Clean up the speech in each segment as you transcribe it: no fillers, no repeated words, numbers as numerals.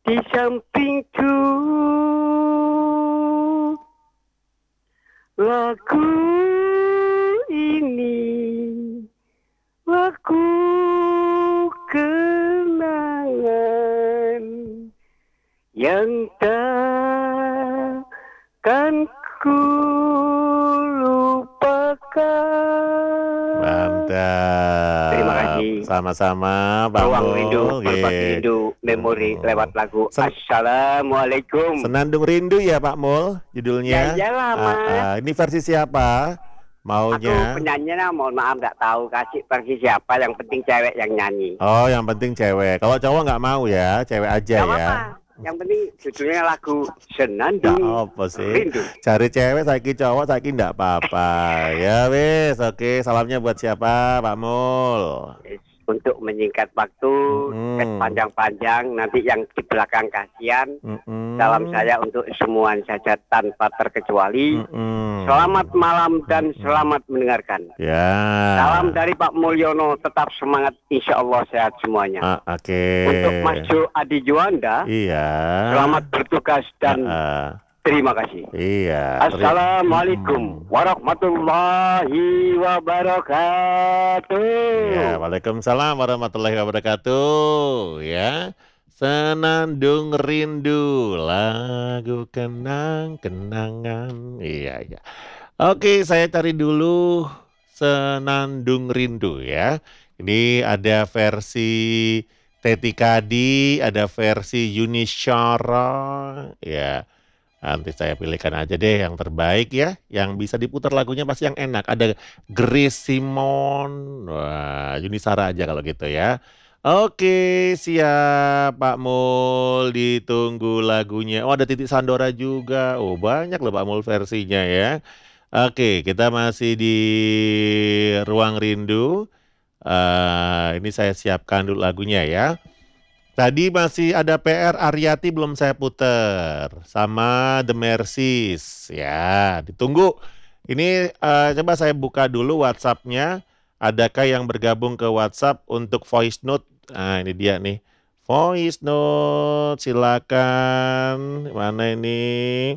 di sampingku. Lagu ini lagu kenangan yang takkan ku lupakan. Mantap. Terima kasih. Sama-sama, Pak Ruang Mul. Rindu, berbagi Nggih. rindu, memori lewat lagu. Assalamualaikum. Senandung Rindu ya Pak Mul judulnya. Ya iyalah, Mas. Ini versi siapa Aku maunya? penyanyinya mohon maaf nggak tahu kasih versi siapa, yang penting cewek yang nyanyi. Oh, yang penting cewek. Kalau cowok nggak mau ya, cewek aja Gak ya. apa-apa, yang penting judulnya lagu Nggak Senandung apa sih. Rindu. Cari cewek saiki cowok saiki nggak apa-apa. Ya wis, oke. Salamnya buat siapa, Pak Mul? Untuk menyingkat waktu, panjang-panjang, nanti yang di belakang kasihan. Salam saya untuk semua saja tanpa terkecuali. Selamat malam dan selamat mendengarkan. Ya. Salam dari Pak Mulyono, tetap semangat, insya Allah sehat semuanya. Oke. Untuk Mas Jo Adi Juanda, Iya. selamat bertugas dan terima kasih. Iya. Assalamualaikum warahmatullahi wabarakatuh. Ya, waalaikumsalam warahmatullahi wabarakatuh. Ya, Senandung Rindu, lagu kenang-kenangan. Iya, iya. Oke, saya cari dulu Senandung Rindu ya. Ini ada versi Teti Kadi, ada versi Yuni Syara. Ya, nanti saya pilihkan aja deh yang terbaik ya. Yang bisa diputar lagunya pasti yang enak. Ada Grace Simon. Wah, Yuni Syara aja kalau gitu ya. Oke, siap Pak Mul, ditunggu lagunya. Oh, ada Titik Sandora juga. Oh, banyak loh Pak Mul versinya ya. Oke, kita masih di Ruang Rindu. Ini saya siapkan dulu lagunya ya. Tadi masih ada PR Aryati belum saya puter. Sama The Mercies. Ya, ditunggu. Ini coba saya buka dulu WhatsApp-nya. Adakah yang bergabung ke WhatsApp untuk voice note? Nah, ini dia nih. Voice note, silakan. Mana ini?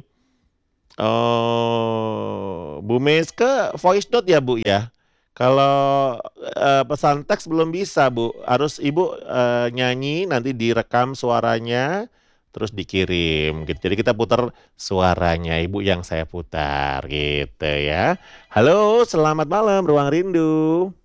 Oh, Bu Meske voice note ya, Bu ya? Kalau pesan teks belum bisa, Bu. Harus Ibu nyanyi, nanti direkam suaranya, terus dikirim gitu. Jadi kita putar suaranya Ibu yang saya putar gitu ya. Halo, selamat malam Ruang Rindu.